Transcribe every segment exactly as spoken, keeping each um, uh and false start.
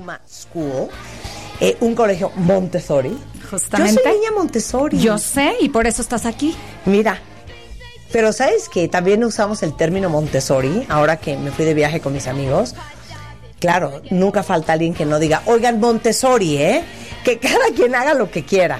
Yuma School, eh, un colegio Montessori. Justamente. Yo soy niña Montessori. Yo sé, y por eso estás aquí. Mira, pero ¿sabes qué? También usamos el término Montessori, ahora que me fui de viaje con mis amigos. Claro, nunca falta alguien que no diga, oigan, Montessori, ¿eh? Que cada quien haga lo que quiera.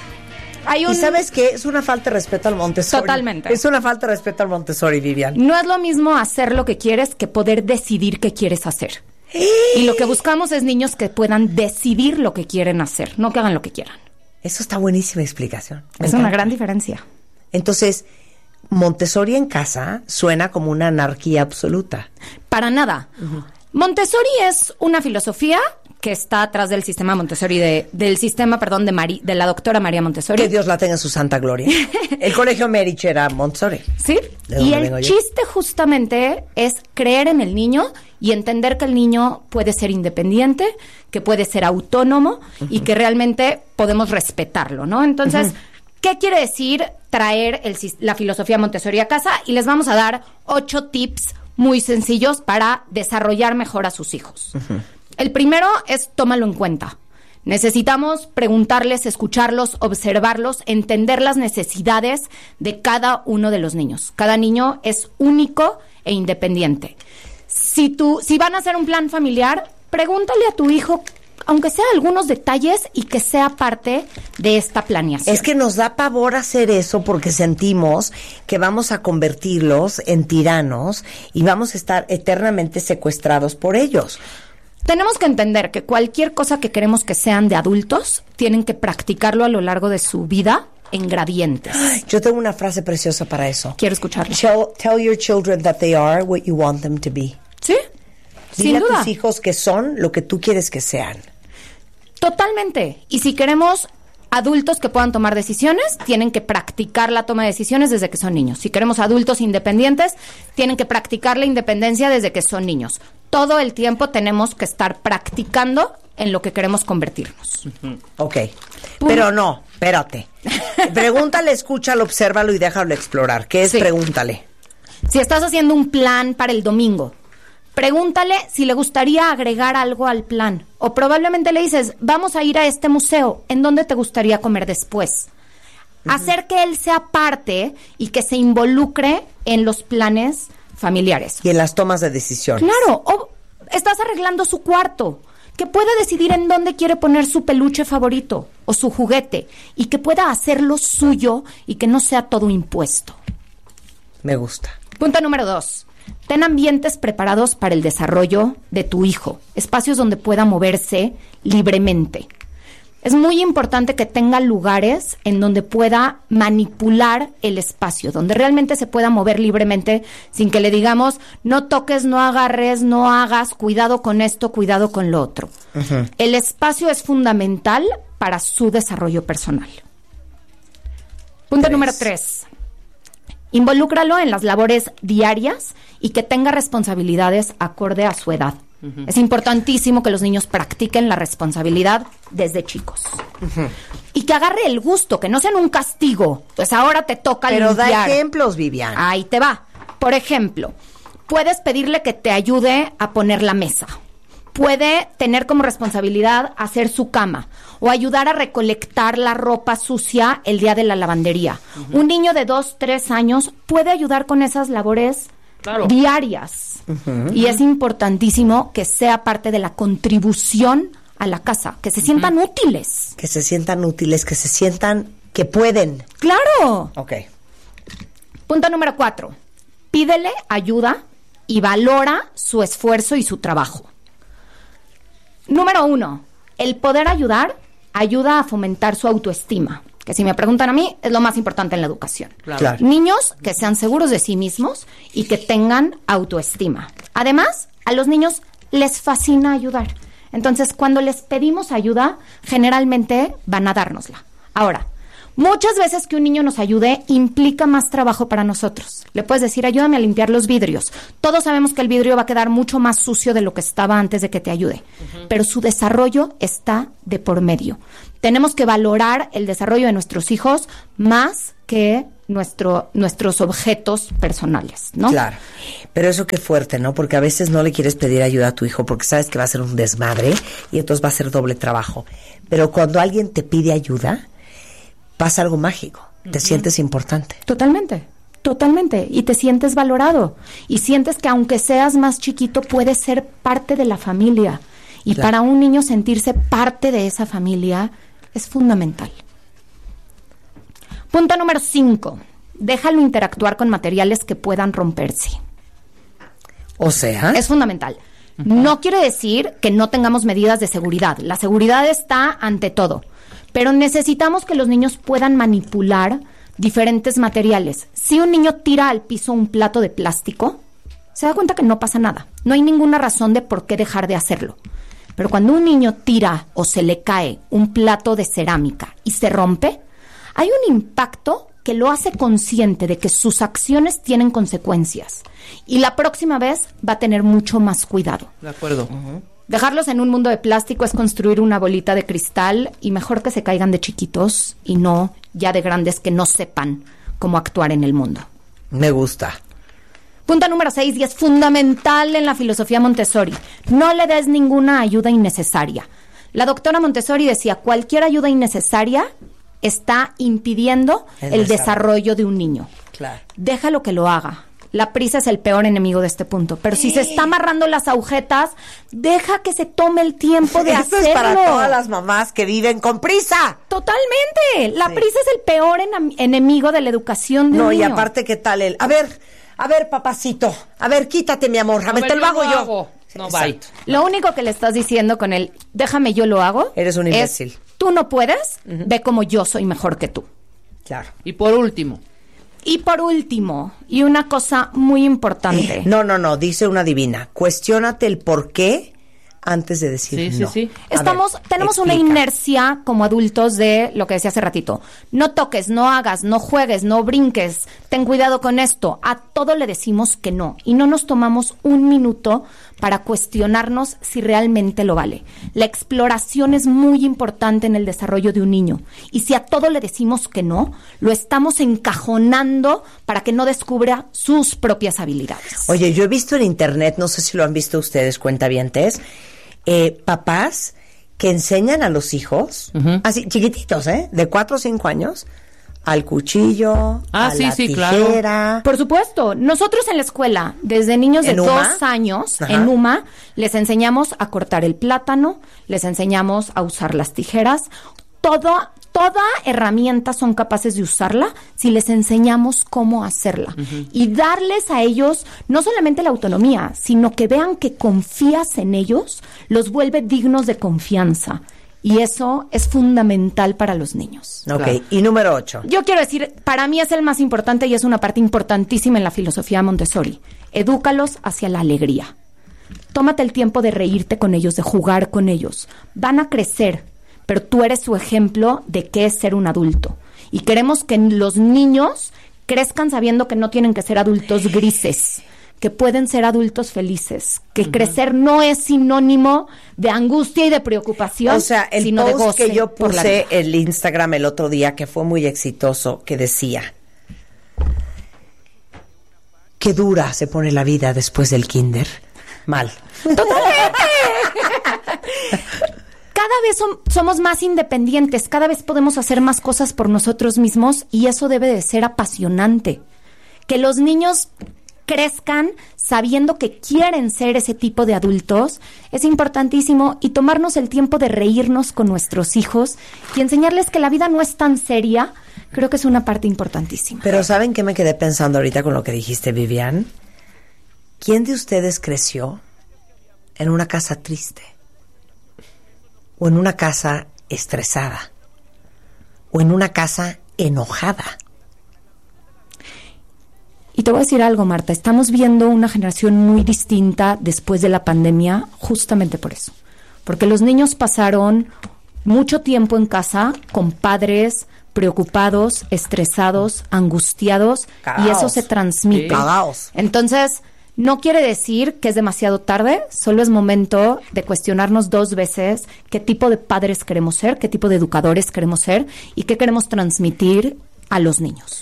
Hay un... ¿Y sabes qué? Es una falta de respeto al Montessori. Totalmente. Es una falta de respeto al Montessori, Vivian. No es lo mismo hacer lo que quieres que poder decidir qué quieres hacer. ¡Eh! Y lo que buscamos es niños que puedan decidir lo que quieren hacer, no que hagan lo que quieran. Eso está buenísima explicación. Me es encanta. una gran diferencia. Entonces, Montessori en casa suena como una anarquía absoluta. Para nada. Uh-huh. Montessori es una filosofía que está atrás del sistema Montessori, de, del sistema, perdón, de, Mari, de la doctora María Montessori. Que Dios la tenga en su santa gloria. El colegio Merich era Montessori. Sí, y el chiste justamente es creer en el niño y entender que el niño puede ser independiente, que puede ser autónomo uh-huh. y que realmente podemos respetarlo, ¿no? Entonces, uh-huh. ¿qué quiere decir traer el, la filosofía Montessori a casa? Y les vamos a dar ocho tips muy sencillos para desarrollar mejor a sus hijos. Uh-huh. El primero es tómalo en cuenta. Necesitamos preguntarles, escucharlos, observarlos, entender las necesidades de cada uno de los niños. Cada niño es único e independiente. Si tú, si van a hacer un plan familiar, pregúntale a tu hijo, aunque sea algunos detalles, y que sea parte de esta planeación. Es que nos da pavor hacer eso porque sentimos que vamos a convertirlos en tiranos y vamos a estar eternamente secuestrados por ellos. Tenemos que entender que cualquier cosa que queremos que sean de adultos, tienen que practicarlo a lo largo de su vida en gradientes. Yo tengo una frase preciosa para eso. Quiero escucharla. Tell, tell your children that they are what you want them to be. ¿Sí? Dile Sin a duda. tus hijos que son lo que tú quieres que sean. Totalmente. Y si queremos adultos que puedan tomar decisiones, tienen que practicar la toma de decisiones desde que son niños. Si queremos adultos independientes, tienen que practicar la independencia desde que son niños. Todo el tiempo tenemos que estar practicando en lo que queremos convertirnos. Ok, pero no, espérate. Pregúntale, escúchalo, obsérvalo y déjalo explorar. ¿Qué es? Sí. Pregúntale. Si estás haciendo un plan para el domingo, pregúntale si le gustaría agregar algo al plan. O probablemente le dices, vamos a ir a este museo, ¿en dónde te gustaría comer después? Uh-huh. Hacer que él sea parte y que se involucre en los planes familiares. Y en las tomas de decisiones. Claro, o estás arreglando su cuarto, que pueda decidir en dónde quiere poner su peluche favorito o su juguete, y que pueda hacerlo suyo y que no sea todo impuesto. Me gusta. Punto número dos. Ten ambientes preparados para el desarrollo de tu hijo, espacios donde pueda moverse libremente. Es muy importante que tenga lugares en donde pueda manipular el espacio, donde realmente se pueda mover libremente sin que le digamos, no toques, no agarres, no hagas, cuidado con esto, cuidado con lo otro. Uh-huh. El espacio es fundamental para su desarrollo personal. Punto tres. Número tres. Involúcralo en las labores diarias y que tenga responsabilidades acorde a su edad. Uh-huh. Es importantísimo que los niños practiquen la responsabilidad desde chicos. Uh-huh. Y que agarre el gusto, que no sean un castigo. Pues ahora te toca Pero limpiar. da ejemplos, Vivian. Ahí te va. Por ejemplo, puedes pedirle que te ayude a poner la mesa. Puede tener como responsabilidad hacer su cama o ayudar a recolectar la ropa sucia el día de la lavandería. Uh-huh. Un niño de dos, tres años puede ayudar con esas labores claro. diarias. Uh-huh. Y es importantísimo que sea parte de la contribución a la casa, que se sientan uh-huh. útiles. Que se sientan útiles, que se sientan que pueden. ¡Claro! Ok. Punto número cuatro. Pídele ayuda y valora su esfuerzo y su trabajo. Número uno, el poder ayudar ayuda a fomentar su autoestima, que si me preguntan a mí, es lo más importante en la educación. Claro. Niños que sean seguros de sí mismos y que tengan autoestima. Además, a los niños les fascina ayudar. Entonces, cuando les pedimos ayuda, generalmente van a dárnosla. Ahora, muchas veces que un niño nos ayude implica más trabajo para nosotros. Le puedes decir, ayúdame a limpiar los vidrios. Todos sabemos que el vidrio va a quedar mucho más sucio de lo que estaba antes de que te ayude. Uh-huh. Pero su desarrollo está de por medio. Tenemos que valorar el desarrollo de nuestros hijos más que nuestro, nuestros objetos personales, ¿no? Claro, pero eso qué fuerte, ¿no? Porque a veces no le quieres pedir ayuda a tu hijo porque sabes que va a ser un desmadre y entonces va a ser doble trabajo. Pero cuando alguien te pide ayuda, pasa algo mágico, te uh-huh. sientes importante. Totalmente, totalmente, y te sientes valorado, y sientes que aunque seas más chiquito, puedes ser parte de la familia, y claro. para un niño sentirse parte de esa familia es fundamental. Punto número cinco. Déjalo interactuar con materiales que puedan romperse. O sea... Es fundamental. No quiere decir que no tengamos medidas de seguridad. La seguridad está ante todo. Pero necesitamos que los niños puedan manipular diferentes materiales. Si un niño tira al piso un plato de plástico, se da cuenta que no pasa nada. No hay ninguna razón de por qué dejar de hacerlo. Pero cuando un niño tira o se le cae un plato de cerámica y se rompe, hay un impacto que lo hace consciente de que sus acciones tienen consecuencias. Y la próxima vez va a tener mucho más cuidado. De acuerdo. Uh-huh. Dejarlos en un mundo de plástico es construir una bolita de cristal y mejor que se caigan de chiquitos y no ya de grandes que no sepan cómo actuar en el mundo. Me gusta. Punto número seis, y es fundamental en la filosofía Montessori. No le des ninguna ayuda innecesaria. La doctora Montessori decía, cualquier ayuda innecesaria está impidiendo el, el desarrollo. desarrollo de un niño. Claro. Déjalo que lo haga. La prisa es el peor enemigo de este punto. Pero si se está amarrando las agujetas, deja que se tome el tiempo de Esto hacerlo. Es para todas las mamás que viven con prisa. Totalmente. La sí. prisa es el peor en- enemigo de la educación de no, un niño. No, y aparte, ¿qué tal él? A ver, a ver, papacito. A ver, quítate, mi amor. A ver, te lo hago yo. Hago. No, bye. Lo único que le estás diciendo con el déjame yo lo hago. Eres un imbécil. Es, tú no puedes, uh-huh. ve como yo soy mejor que tú. Claro. Y por último. Y por último, y una cosa muy importante. No, no, no, dice una divina. Cuestiónate el por qué antes de decir sí, no. Sí, sí, Estamos, ver, tenemos explica. una inercia como adultos de lo que decía hace ratito. No toques, no hagas, no juegues, no brinques, ten cuidado con esto. A todo le decimos que no. Y no nos tomamos un minuto para cuestionarnos si realmente lo vale. La exploración es muy importante en el desarrollo de un niño. Y si a todo le decimos que no, lo estamos encajonando para que no descubra sus propias habilidades. Oye, yo he visto en internet, no sé si lo han visto ustedes, cuentavientes, eh, papás que enseñan a los hijos, uh-huh. así chiquititos, ¿eh? De cuatro o cinco años, al cuchillo, ah, a sí, la sí, tijera. Claro. Por supuesto. Nosotros en la escuela, desde niños de dos años, Ajá. en UMA, les enseñamos a cortar el plátano, les enseñamos a usar las tijeras. Todo, toda herramienta son capaces de usarla si les enseñamos cómo hacerla. Uh-huh. Y darles a ellos no solamente la autonomía, sino que vean que confías en ellos, los vuelve dignos de confianza. Y eso es fundamental para los niños. Ok, claro. Y número ocho. Yo quiero decir, para mí es el más importante y es una parte importantísima en la filosofía Montessori. Edúcalos hacia la alegría. Tómate el tiempo de reírte con ellos, de jugar con ellos. Van a crecer, pero tú eres su ejemplo de qué es ser un adulto. Y queremos que los niños crezcan sabiendo que no tienen que ser adultos grises, que pueden ser adultos felices, que uh-huh. crecer no es sinónimo de angustia y de preocupación, o sea, el sino post de goce que yo por la puse vida. el Instagram el otro día, que fue muy exitoso, que decía, qué dura se pone la vida después del kinder. Mal. ¡Totalmente! Cada vez som- somos más independientes, cada vez podemos hacer más cosas por nosotros mismos y eso debe de ser apasionante. Que los niños crezcan sabiendo que quieren ser ese tipo de adultos es importantísimo, y tomarnos el tiempo de reírnos con nuestros hijos y enseñarles que la vida no es tan seria, creo que es una parte importantísima. Pero ¿saben qué me quedé pensando ahorita con lo que dijiste, Vivian? ¿Quién de ustedes creció en una casa triste? ¿O en una casa estresada? ¿O en una casa enojada? Y te voy a decir algo, Marta, estamos viendo una generación muy distinta después de la pandemia, justamente por eso. Porque los niños pasaron mucho tiempo en casa con padres preocupados, estresados, angustiados, Cagaos. y eso se transmite. Sí. Cagaos. Entonces, no quiere decir que es demasiado tarde, solo es momento de cuestionarnos dos veces qué tipo de padres queremos ser, qué tipo de educadores queremos ser y qué queremos transmitir a los niños.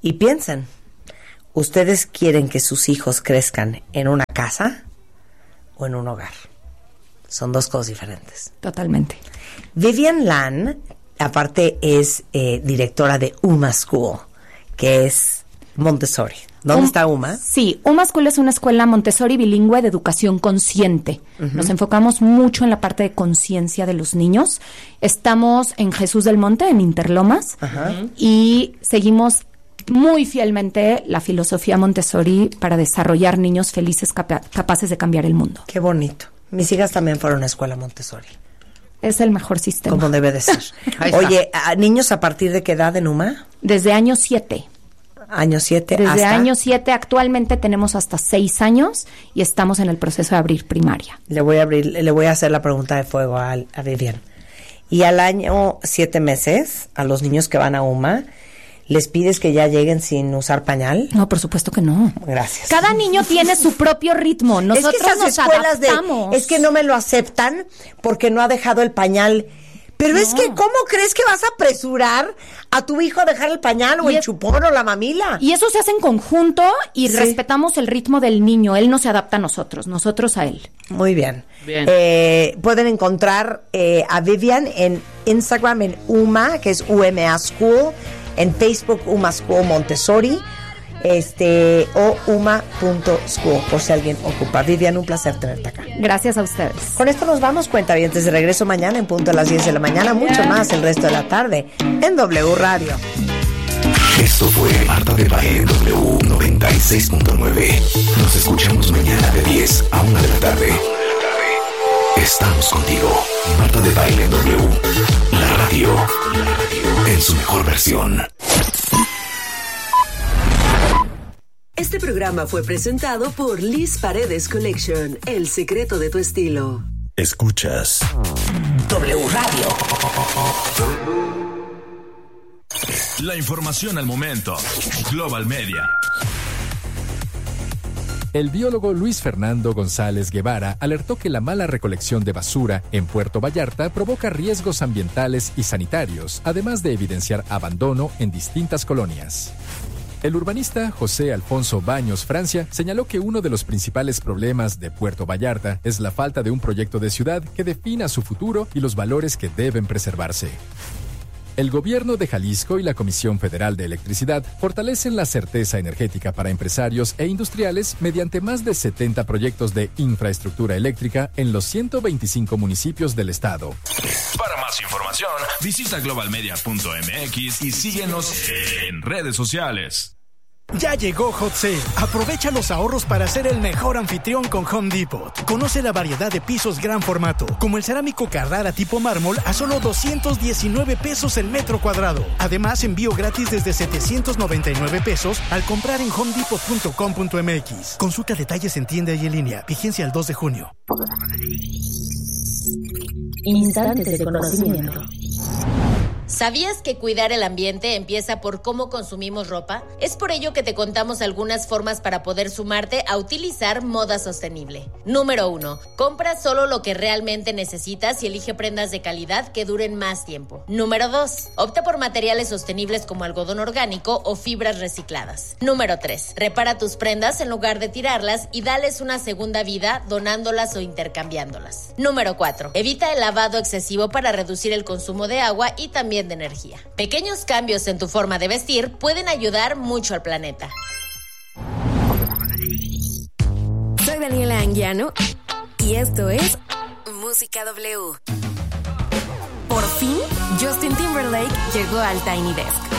Y piensen, ¿ustedes quieren que sus hijos crezcan en una casa o en un hogar? Son dos cosas diferentes. Totalmente. Vivian Lan, aparte, es eh, directora de UMA School, que es Montessori. ¿Dónde um, está UMA? Sí, UMA School es una escuela Montessori bilingüe de educación consciente. Uh-huh. Nos enfocamos mucho en la parte de conciencia de los niños. Estamos en Jesús del Monte, en Interlomas, uh-huh. y seguimos muy fielmente la filosofía Montessori para desarrollar niños felices capa- capaces de cambiar el mundo. Qué bonito. Mis hijas también fueron a escuela Montessori. Es el mejor sistema. Como debe de ser. Oye, ¿a niños a partir de qué edad en UMA? Desde año siete. Año siete Desde hasta... año siete, actualmente tenemos hasta seis años y estamos en el proceso de abrir primaria. Le voy a abrir, le voy a hacer la pregunta de fuego a, a Vivian. Y al año siete meses, a los niños que van a UMA, ¿les pides que ya lleguen sin usar pañal? No, por supuesto que no. Gracias. Cada niño tiene su propio ritmo. Nosotros es que esas nos escuelas adaptamos. De, es que no me lo aceptan porque no ha dejado el pañal. Pero no. Es que, ¿cómo crees que vas a apresurar a tu hijo a dejar el pañal o y el es, chupón o la mamila? Y eso se hace en conjunto y sí. respetamos el ritmo del niño. Él no se adapta a nosotros, nosotros a él. Muy bien. bien. Eh, pueden encontrar eh, a Vivian en Instagram en UMA, que es U M A School, en Facebook UMA School Montessori, este o uma punto school, por si alguien ocupa. Vivian, un placer tenerte acá. Gracias a ustedes. Con esto nos vamos, cuentavientes, de regreso mañana en punto a las diez de la mañana, mucho más el resto de la tarde en W Radio. Esto fue Marta de Baile en W noventa y seis punto nueve. Nos escuchamos mañana de diez a una de la tarde. Estamos contigo. Marta de Baile en W. La radio. La radio en su mejor versión. Este programa fue presentado por Liz Paredes Collection. El secreto de tu estilo. Escuchas W Radio. La información al momento. Global Media. El biólogo Luis Fernando González Guevara alertó que la mala recolección de basura en Puerto Vallarta provoca riesgos ambientales y sanitarios, además de evidenciar abandono en distintas colonias. El urbanista José Alfonso Baños Francia señaló que uno de los principales problemas de Puerto Vallarta es la falta de un proyecto de ciudad que defina su futuro y los valores que deben preservarse. El gobierno de Jalisco y la Comisión Federal de Electricidad fortalecen la certeza energética para empresarios e industriales mediante más de setenta proyectos de infraestructura eléctrica en los ciento veinticinco municipios del estado. Para más información, visita global media punto m x y síguenos en redes sociales. Ya llegó Hot Sale. Aprovecha los ahorros para ser el mejor anfitrión con Home Depot. Conoce la variedad de pisos gran formato, como el cerámico Carrara tipo mármol a solo doscientos diecinueve pesos el metro cuadrado. Además, envío gratis desde setecientos noventa y nueve pesos al comprar en home depot punto com punto m x. Consulta detalles en tienda y en línea. Vigencia el dos de junio. Instantes de conocimiento. ¿Sabías que cuidar el ambiente empieza por cómo consumimos ropa? Es por ello que te contamos algunas formas para poder sumarte a utilizar moda sostenible. Número uno. Compra solo lo que realmente necesitas y elige prendas de calidad que duren más tiempo. Número dos. Opta por materiales sostenibles como algodón orgánico o fibras recicladas. Número tres. Repara tus prendas en lugar de tirarlas y dales una segunda vida donándolas o intercambiándolas. Número cuatro. Evita el lavado excesivo para reducir el consumo de agua y también de energía. Pequeños cambios en tu forma de vestir pueden ayudar mucho al planeta. Soy Daniela Anguiano y esto es Música W. Por fin, Justin Timberlake llegó al Tiny Desk.